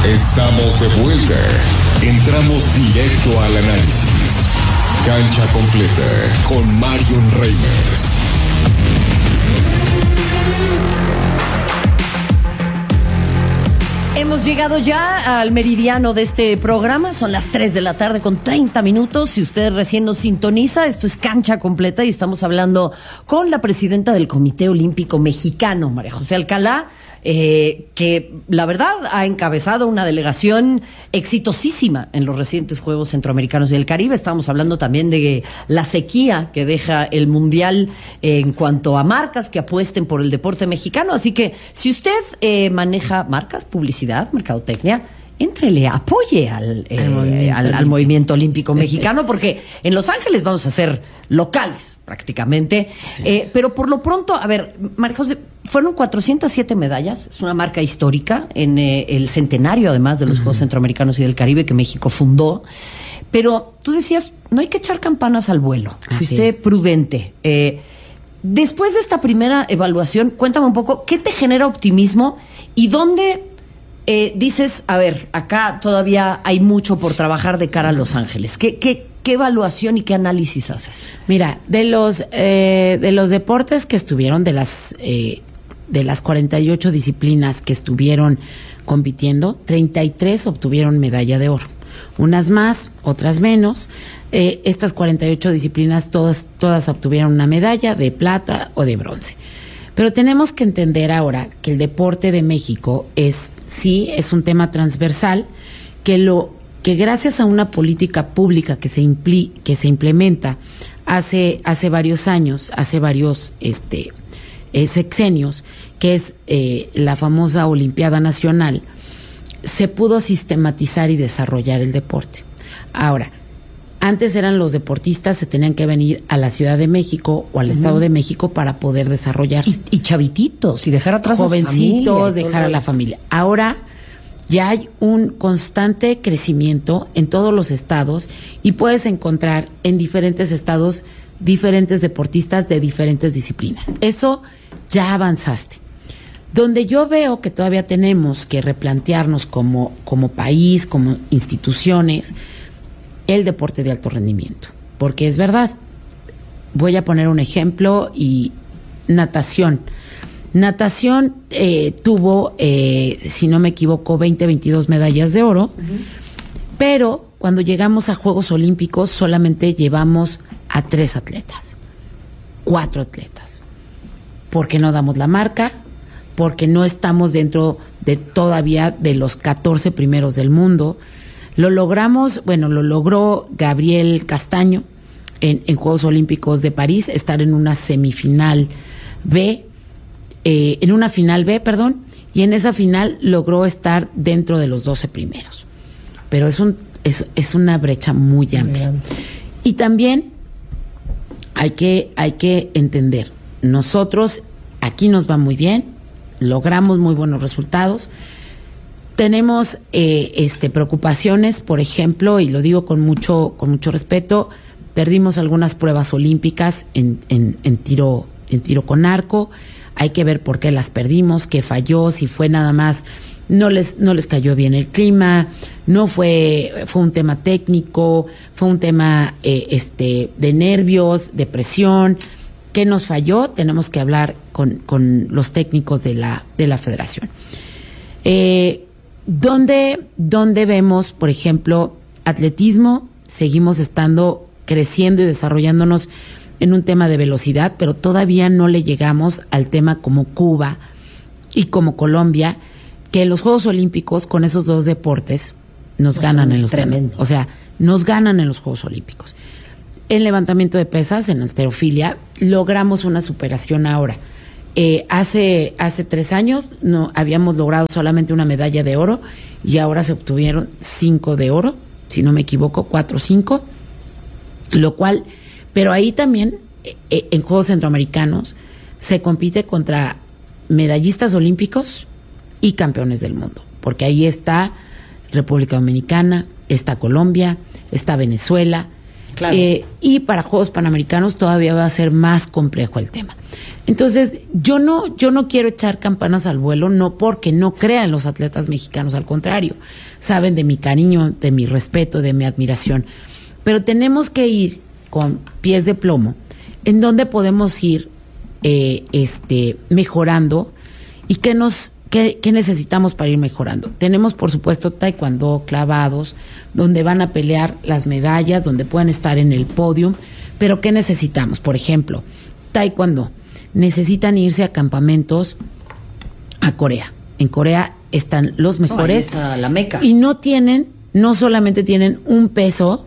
Estamos de vuelta. Entramos directo al análisis. Cancha completa con Marion Reimers. Hemos llegado ya al meridiano de este programa, son las 3 de la tarde con 30 minutos. Si usted recién nos sintoniza, esto es Cancha Completa y estamos hablando con la presidenta del Comité Olímpico Mexicano, María José Alcalá, que la verdad ha encabezado una delegación exitosísima en los recientes Juegos Centroamericanos y del Caribe. Estamos hablando también de la sequía que deja el Mundial en cuanto a marcas que apuesten por el deporte mexicano. Así que si usted maneja marcas, publicidad, mercadotecnia, éntrele, apoye al movimiento olímpico mexicano, porque en Los Ángeles vamos a ser locales prácticamente. Sí. Pero por lo pronto, a ver, María José, fueron 407 medallas, es una marca histórica en el centenario además de los Juegos Centroamericanos y del Caribe que México fundó. Pero tú decías, no hay que echar campanas al vuelo, fuiste prudente. Después de esta primera evaluación, cuéntame un poco, ¿qué te genera optimismo y dónde dices, a ver, acá todavía hay mucho por trabajar de cara a Los Ángeles? ¿Qué evaluación y qué análisis haces? Mira, de los deportes que estuvieron, de las 48 disciplinas que estuvieron compitiendo, 33 obtuvieron medalla de oro. Unas más, otras menos. Estas 48 disciplinas todas obtuvieron una medalla de plata o de bronce. Pero tenemos que entender ahora que el deporte de México es un tema transversal, que gracias a una política pública que se implementa hace varios años, hace varios sexenios, que es la famosa Olimpiada Nacional, se pudo sistematizar y desarrollar el deporte. Ahora, antes eran los deportistas, se tenían que venir a la Ciudad de México o al Estado de México para poder desarrollarse. Y chavititos, y dejar atrás jovencitos, a su familia, dejar a la familia. Ahora ya hay un constante crecimiento en todos los estados y puedes encontrar en diferentes estados diferentes deportistas de diferentes disciplinas. Eso ya avanzaste. Donde yo veo que todavía tenemos que replantearnos como país, como instituciones, el deporte de alto rendimiento, porque es verdad. Voy a poner un ejemplo, y natación. Natación tuvo, si no me equivoco, 22 medallas de oro, pero cuando llegamos a Juegos Olímpicos solamente llevamos a 3 atletas, 4 atletas, porque no damos la marca, porque no estamos dentro de todavía de los 14 primeros del mundo. Lo logró Gabriel Castaño en Juegos Olímpicos de París, estar en una semifinal B, en una final B, y en esa final logró estar dentro de los 12 primeros. Pero es una brecha muy amplia. Y también hay que entender, nosotros aquí nos va muy bien, logramos muy buenos resultados. Tenemos preocupaciones, por ejemplo, y lo digo con mucho respeto, perdimos algunas pruebas olímpicas en tiro con arco. Hay que ver por qué las perdimos, qué falló, si fue nada más, no les cayó bien el clima, no fue un tema técnico, fue un tema de nervios, de presión. ¿Qué nos falló? Tenemos que hablar con los técnicos de la federación. ¿Dónde vemos, por ejemplo, atletismo? Seguimos creciendo y desarrollándonos en un tema de velocidad, pero todavía no le llegamos al tema como Cuba y como Colombia, que en los Juegos Olímpicos con esos dos deportes nos ganan en los Juegos Olímpicos. En levantamiento de pesas, en halterofilia, logramos una superación ahora. Hace 3 años no habíamos logrado solamente una medalla de oro y ahora se obtuvieron 5 de oro, si no me equivoco, 4 o 5, lo cual, pero ahí también en Juegos Centroamericanos se compite contra medallistas olímpicos y campeones del mundo, porque ahí está República Dominicana, está Colombia, está Venezuela. Claro. Y para Juegos Panamericanos todavía va a ser más complejo el tema. Entonces, yo no quiero echar campanas al vuelo, no porque no crea en los atletas mexicanos, al contrario, saben de mi cariño, de mi respeto, de mi admiración, pero tenemos que ir con pies de plomo, en donde podemos ir mejorando y qué necesitamos para ir mejorando. Tenemos, por supuesto, taekwondo, clavados, donde van a pelear las medallas, donde pueden estar en el podio, pero ¿qué necesitamos? Por ejemplo, taekwondo. Necesitan irse a campamentos a Corea. En Corea están los mejores. Ahí está la meca. Y no solamente tienen un peso,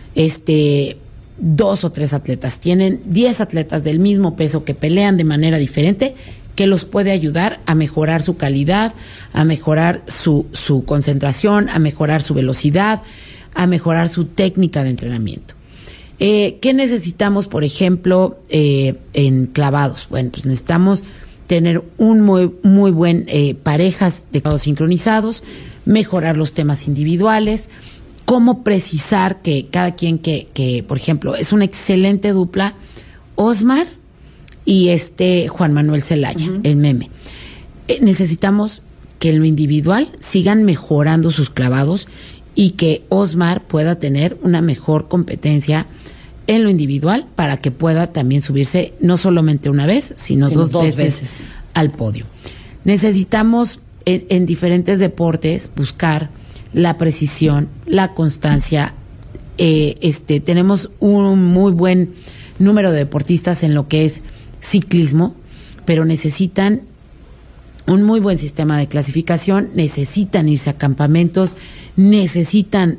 2 o 3 atletas, tienen 10 atletas del mismo peso que pelean de manera diferente, que los puede ayudar a mejorar su calidad, a mejorar su concentración, a mejorar su velocidad, a mejorar su técnica de entrenamiento. ¿Qué necesitamos, por ejemplo, en clavados? Bueno, pues necesitamos tener un muy buen parejas de clavados sincronizados, mejorar los temas individuales, cómo precisar que cada quien que por ejemplo, es una excelente dupla, Osmar y Juan Manuel Zelaya, el meme. Necesitamos que en lo individual sigan mejorando sus clavados y que Osmar pueda tener una mejor competencia en lo individual para que pueda también subirse no solamente una vez, sino dos veces al podio. Necesitamos en diferentes deportes buscar la precisión, la constancia. Tenemos un muy buen número de deportistas en lo que es ciclismo, pero necesitan un muy buen sistema de clasificación, necesitan irse a campamentos, necesitan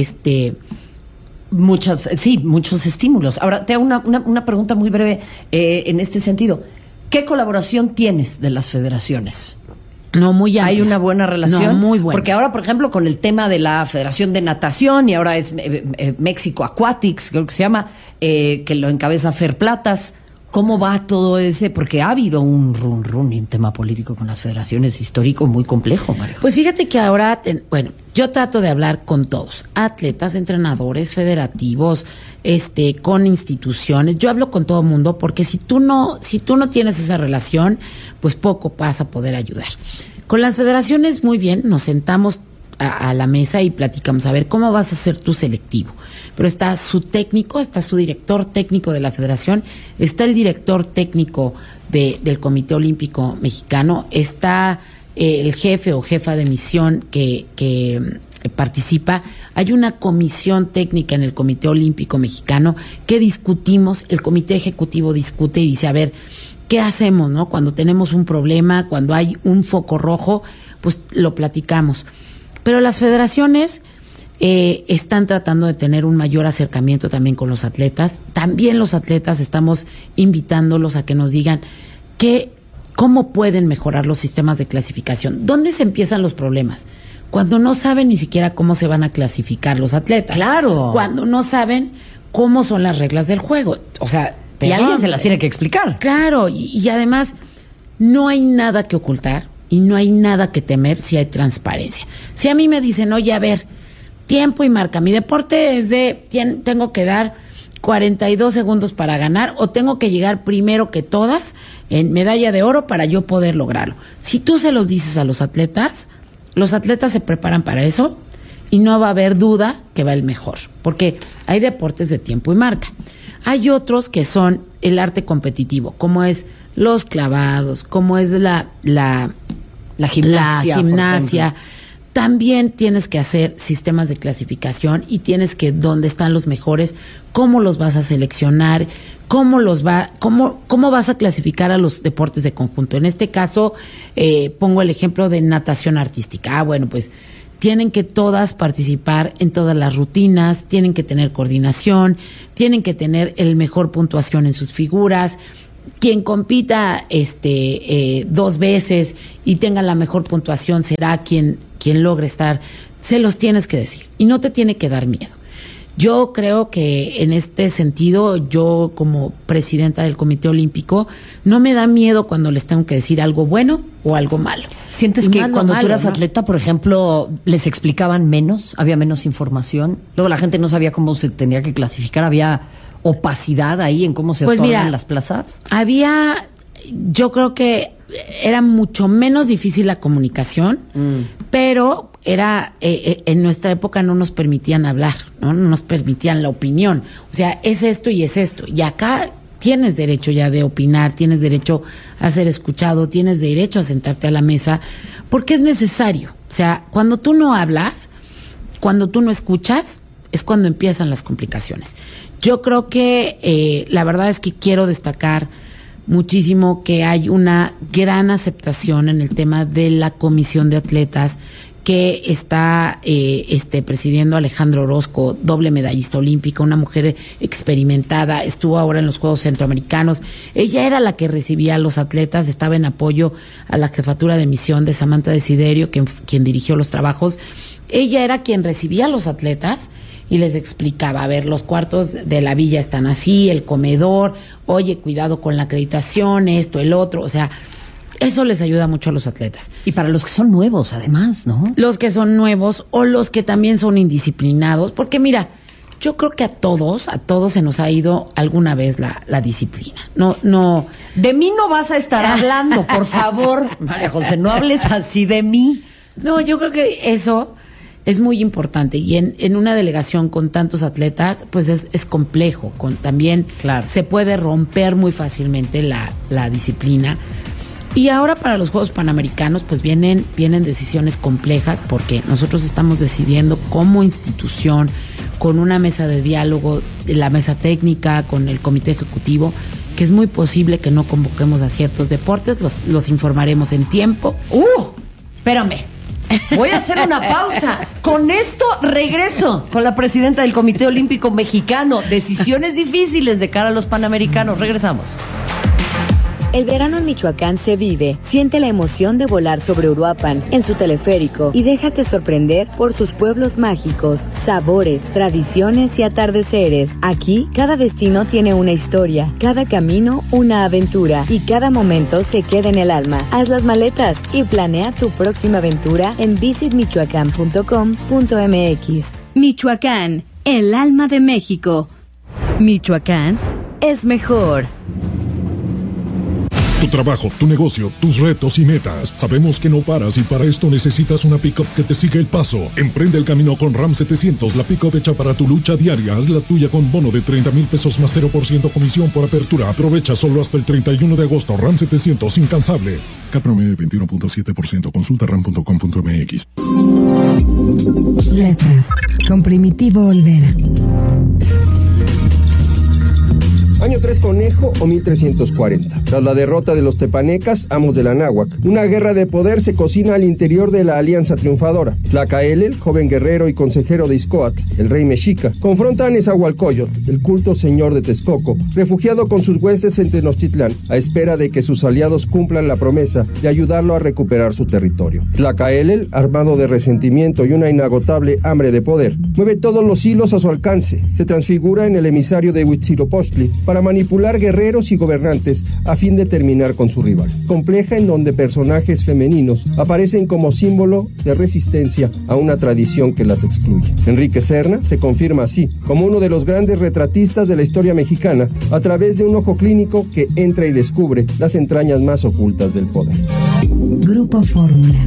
muchos estímulos. Ahora, te hago una pregunta muy breve en este sentido. ¿Qué colaboración tienes de las federaciones? No, muy amplia. ¿Hay una buena relación? No, muy buena. Porque ahora, por ejemplo, con el tema de la Federación de Natación, y ahora es México Aquatics, creo que se llama, que lo encabeza Fer Platas. ¿Cómo va todo ese? Porque ha habido un run en tema político con las federaciones histórico muy complejo, Mario. Pues fíjate que ahora, yo trato de hablar con todos, atletas, entrenadores, federativos, con instituciones. Yo hablo con todo el mundo porque si tú no tienes esa relación, pues poco vas a poder ayudar. Con las federaciones, muy bien, nos sentamos a la mesa y platicamos, a ver, ¿cómo vas a hacer tu selectivo? Pero está su técnico, está su director técnico de la federación, está el director técnico del Comité Olímpico Mexicano, está el jefe o jefa de misión que participa. Hay una comisión técnica en el Comité Olímpico Mexicano que discutimos, el Comité Ejecutivo discute y dice, a ver, ¿qué hacemos, no? Cuando tenemos un problema, cuando hay un foco rojo, pues lo platicamos. Pero las federaciones están tratando de tener un mayor acercamiento también con los atletas. También los atletas estamos invitándolos a que nos digan cómo pueden mejorar los sistemas de clasificación. ¿Dónde se empiezan los problemas? Cuando no saben ni siquiera cómo se van a clasificar los atletas. Claro. Cuando no saben cómo son las reglas del juego. O sea, y alguien se las tiene que explicar. Claro, y además no hay nada que ocultar. Y no hay nada que temer si hay transparencia. Si a mí me dicen, oye, a ver, tiempo y marca, mi deporte es tengo que dar 42 segundos para ganar o tengo que llegar primero que todas en medalla de oro para yo poder lograrlo. Si tú se los dices a los atletas se preparan para eso y no va a haber duda que va el mejor, porque hay deportes de tiempo y marca. Hay otros que son el arte competitivo, como es los clavados, como es la gimnasia. También tienes que hacer sistemas de clasificación y tienes que, dónde están los mejores, cómo los vas a seleccionar, cómo vas a clasificar a los deportes de conjunto. En este caso, pongo el ejemplo de natación artística. Bueno, pues tienen que todas participar en todas las rutinas, tienen que tener coordinación, tienen que tener el mejor puntuación en sus figuras. Quien compita 2 veces y tenga la mejor puntuación será quien logre estar. Se los tienes que decir y no te tiene que dar miedo. Yo creo que en este sentido, yo como presidenta del Comité Olímpico, no me da miedo cuando les tengo que decir algo bueno o algo malo. ¿Sientes que cuando tú eras atleta, por ejemplo, les explicaban menos, había menos información? Luego la gente no sabía cómo se tenía que clasificar, había opacidad ahí en cómo se otorgan las plazas. Yo creo que era mucho menos difícil la comunicación, pero era en nuestra época no nos permitían hablar, no nos permitían la opinión. O sea, es esto y es esto. Y acá tienes derecho ya de opinar, tienes derecho a ser escuchado, tienes derecho a sentarte a la mesa, porque es necesario. O sea, cuando tú no hablas, cuando tú no escuchas, es cuando empiezan las complicaciones. Yo creo que la verdad es que quiero destacar muchísimo que hay una gran aceptación en el tema de la comisión de atletas que está presidiendo Alejandra Orozco, doble medallista olímpica, una mujer experimentada, estuvo ahora en los Juegos Centroamericanos. Ella era la que recibía a los atletas, estaba en apoyo a la jefatura de misión de Samantha Desiderio, quien dirigió los trabajos. Ella era quien recibía a los atletas y les explicaba, a ver, los cuartos de la villa están así, el comedor, oye, cuidado con la acreditación, esto, el otro, o sea, eso les ayuda mucho a los atletas. Y para los que son nuevos, además, ¿no? Los que son nuevos o los que también son indisciplinados, porque mira, yo creo que a todos se nos ha ido alguna vez la disciplina. No. De mí no vas a estar hablando, por favor, María José, no hables así de mí. No, yo creo que eso es muy importante y en una delegación con tantos atletas, pues es complejo. También se puede romper muy fácilmente la disciplina. Y ahora para los Juegos Panamericanos, pues vienen decisiones complejas porque nosotros estamos decidiendo como institución, con una mesa de diálogo, la mesa técnica, con el comité ejecutivo, que es muy posible que no convoquemos a ciertos deportes, los informaremos en tiempo. Espérame. Voy a hacer una pausa. Con esto regreso con la presidenta del Comité Olímpico Mexicano. Decisiones difíciles de cara a los Panamericanos. Regresamos. El verano en Michoacán se vive. Siente la emoción de volar sobre Uruapan en su teleférico y déjate sorprender por sus pueblos mágicos, sabores, tradiciones y atardeceres. Aquí, cada destino tiene una historia, cada camino una aventura y cada momento se queda en el alma. Haz las maletas y planea tu próxima aventura en visitmichoacán.com.mx. Michoacán, el alma de México. Michoacán es mejor. Tu trabajo, tu negocio, tus retos y metas. Sabemos que no paras y para esto necesitas una pick-up que te siga el paso. Emprende el camino con Ram 700, la pick-up hecha para tu lucha diaria. Haz la tuya con bono de 30,000 pesos más 0% comisión por apertura. Aprovecha solo hasta el 31 de agosto. Ram 700, incansable. CAT promedio 21.7%. Consulta ram.com.mx. Letras, con Primitivo Olvera. Año 3 Conejo o 1340. Tras la derrota de los tepanecas, amos de la náhuac, una guerra de poder se cocina al interior de la alianza triunfadora. Tlacaelel, joven guerrero y consejero de Ixcoatl, el rey mexica, confronta a Nezahualcóyotl, el culto señor de Texcoco, refugiado con sus huestes en Tenochtitlán, a espera de que sus aliados cumplan la promesa de ayudarlo a recuperar su territorio. Tlacaelel, armado de resentimiento y una inagotable hambre de poder, mueve todos los hilos a su alcance, se transfigura en el emisario de Huitzilopochtli para manipular guerreros y gobernantes a fin de terminar con su rival. Compleja en donde personajes femeninos aparecen como símbolo de resistencia a una tradición que las excluye. Enrique Serna se confirma así como uno de los grandes retratistas de la historia mexicana a través de un ojo clínico que entra y descubre las entrañas más ocultas del poder. Grupo Fórmula.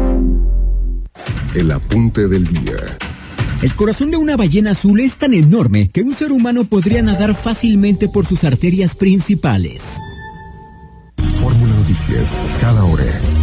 El apunte del día. El corazón de una ballena azul es tan enorme que un ser humano podría nadar fácilmente por sus arterias principales. Fórmula Noticias, cada hora.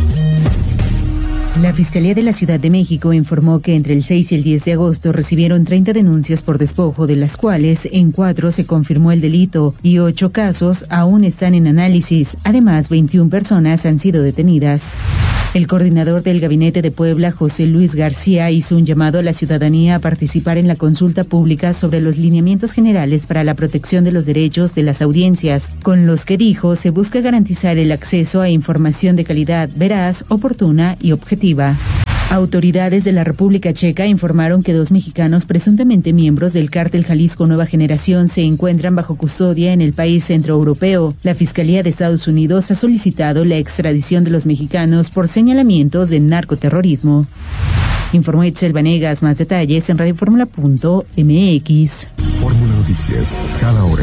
La Fiscalía de la Ciudad de México informó que entre el 6 y el 10 de agosto recibieron 30 denuncias por despojo, de las cuales en 4 se confirmó el delito y 8 casos aún están en análisis. Además, 21 personas han sido detenidas. El coordinador del Gabinete de Puebla, José Luis García, hizo un llamado a la ciudadanía a participar en la consulta pública sobre los lineamientos generales para la protección de los derechos de las audiencias, con los que dijo se busca garantizar el acceso a información de calidad, veraz, oportuna y objetiva. Autoridades de la República Checa informaron que 2 mexicanos presuntamente miembros del cártel Jalisco Nueva Generación se encuentran bajo custodia en el país centroeuropeo. La Fiscalía de Estados Unidos ha solicitado la extradición de los mexicanos por señalamientos de narcoterrorismo. Informó Itzel Vanegas. Más detalles en radioformula.mx. Fórmula Noticias, cada hora.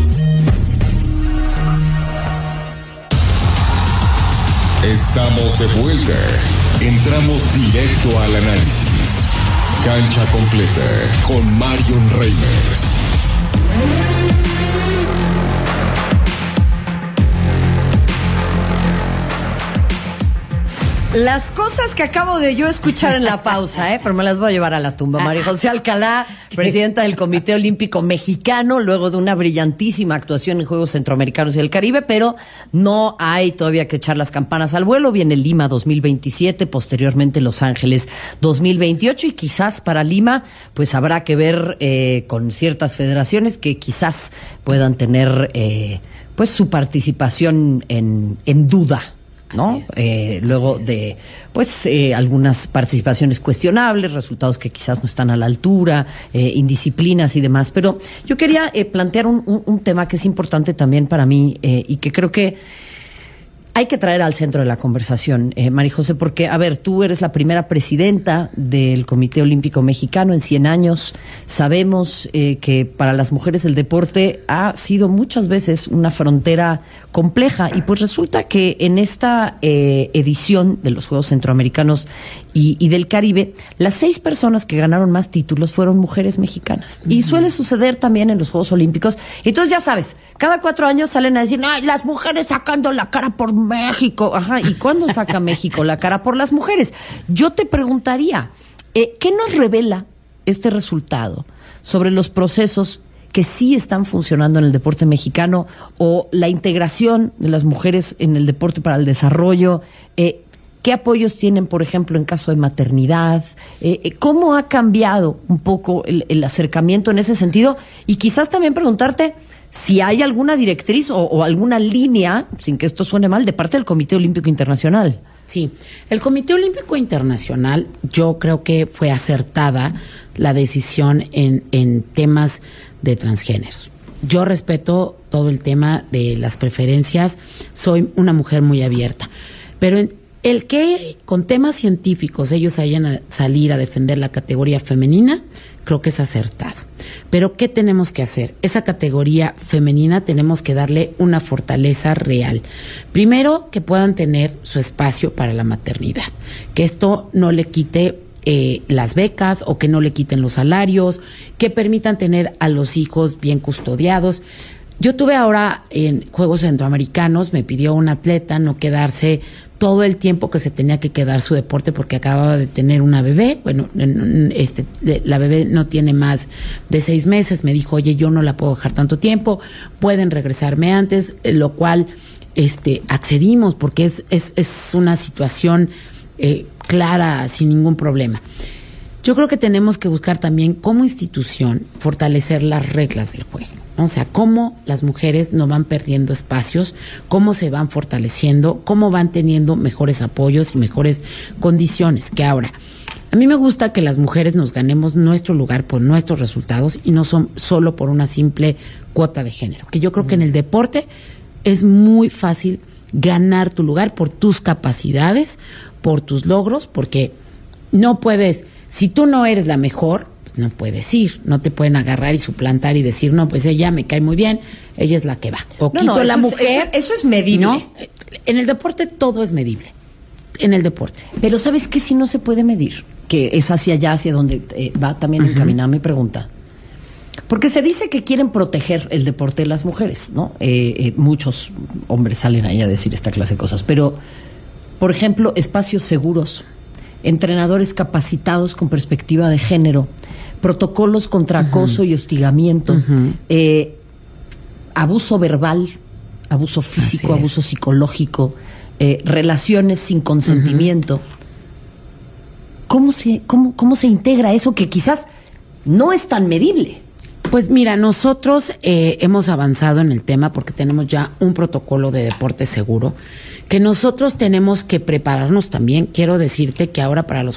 Estamos de vuelta. Entramos directo al análisis. Cancha completa con Marion Reimers. Las cosas que acabo de yo escuchar en la pausa, pero me las voy a llevar a la tumba. María José Alcalá, presidenta del Comité Olímpico Mexicano, luego de una brillantísima actuación en Juegos Centroamericanos y del Caribe, pero no hay todavía que echar las campanas al vuelo. Viene Lima 2027, posteriormente Los Ángeles 2028, y quizás para Lima pues habrá que ver con ciertas federaciones que quizás puedan tener pues su participación en duda, ¿no? Luego de algunas participaciones cuestionables, resultados que quizás no están a la altura, indisciplinas y demás. Pero yo quería plantear un tema que es importante también para mí y que creo que hay que traer al centro de la conversación, María José, porque, a ver, tú eres la primera presidenta del Comité Olímpico Mexicano en 100 años. Sabemos que para las mujeres el deporte ha sido muchas veces una frontera compleja, y pues resulta que en esta edición de los Juegos Centroamericanos y del Caribe, las 6 personas que ganaron más títulos fueron mujeres mexicanas. Y suele suceder también en los Juegos Olímpicos. Entonces, ya sabes, cada 4 años salen a decir, ¡ay, las mujeres sacando la cara por México! Ajá, ¿y cuándo saca México la cara por las mujeres? Yo te preguntaría, ¿qué nos revela este resultado sobre los procesos que sí están funcionando en el deporte mexicano, o la integración de las mujeres en el deporte para el desarrollo? ¿Qué apoyos tienen, por ejemplo, en caso de maternidad? ¿Cómo ha cambiado un poco el acercamiento en ese sentido? Y quizás también preguntarte si hay alguna directriz o alguna línea, sin que esto suene mal, de parte del Comité Olímpico Internacional. Sí, el Comité Olímpico Internacional, yo creo que fue acertada la decisión en temas de transgéneros. Yo respeto todo el tema de las preferencias, soy una mujer muy abierta, pero el que con temas científicos ellos hayan a salir a defender la categoría femenina, creo que es acertado. Pero ¿qué tenemos que hacer? Esa categoría femenina tenemos que darle una fortaleza real. Primero, que puedan tener su espacio para la maternidad, que esto no le quite las becas, o que no le quiten los salarios, que permitan tener a los hijos bien custodiados. Yo tuve ahora en Juegos Centroamericanos, me pidió un atleta no quedarse todo el tiempo que se tenía que quedar su deporte porque acababa de tener una bebé. Bueno, la bebé no tiene más de 6 meses. Me dijo, oye, yo no la puedo dejar tanto tiempo, pueden regresarme antes, lo cual accedimos porque es una situación clara, sin ningún problema. Yo creo que tenemos que buscar también como institución fortalecer las reglas del juego, ¿no? O sea, cómo las mujeres no van perdiendo espacios, cómo se van fortaleciendo, cómo van teniendo mejores apoyos y mejores condiciones. Que ahora, a mí me gusta que las mujeres nos ganemos nuestro lugar por nuestros resultados y no son solo por una simple cuota de género. Que yo creo que en el deporte es muy fácil ganar tu lugar por tus capacidades, por tus logros, porque no puedes, si tú no eres la mejor, no puedes ir, no te pueden agarrar y suplantar y decir, no, pues ella me cae muy bien, ella es la que va. O quito la mujer. Eso es medible. ¿No? En el deporte todo es medible, en el deporte. Pero ¿sabes qué? Si no se puede medir, que es hacia allá, hacia donde va también encaminada mi pregunta. Porque se dice que quieren proteger el deporte de las mujeres, ¿no? Muchos hombres salen ahí a decir esta clase de cosas, pero, por ejemplo, espacios seguros, entrenadores capacitados con perspectiva de género, protocolos contra acoso y hostigamiento, abuso verbal, abuso físico, abuso psicológico, relaciones sin consentimiento. ¿Cómo se integra eso que quizás no es tan medible? Pues mira, nosotros hemos avanzado en el tema porque tenemos ya un protocolo de deporte seguro, que nosotros tenemos que prepararnos también. Quiero decirte que ahora para los